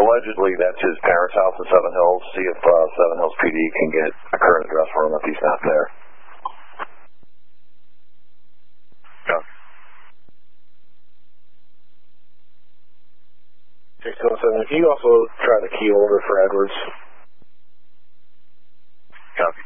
allegedly that's his parents' house in Seven Hills. See if Seven Hills PD can get a current address for him if he's not there. Yeah. 607, can you also try the key holder for Edwards? Copy.